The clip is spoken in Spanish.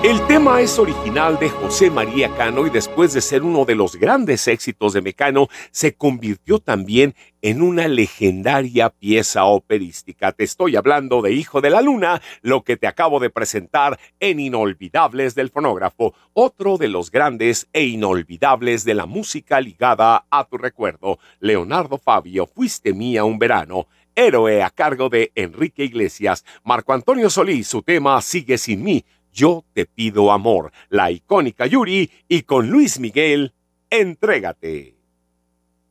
El tema es original de José María Cano y después de ser uno de los grandes éxitos de Mecano, se convirtió también en una legendaria pieza operística. Te estoy hablando de Hijo de la Luna, lo que te acabo de presentar en Inolvidables del Fonógrafo, otro de los grandes e inolvidables de la música ligada a tu recuerdo. Leonardo Fabio, Fuiste mía un verano. Héroe a cargo de Enrique Iglesias. Marco Antonio Solís, su tema Sigue sin mí. Yo te pido amor, la icónica Yuri y con Luis Miguel, Entrégate.